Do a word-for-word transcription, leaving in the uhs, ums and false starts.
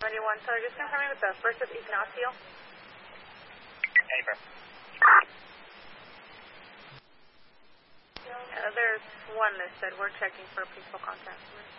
twenty-one, so just confirming with the first of Ignacio. Paper. Uh, there's one listed. We're checking for peaceful contact.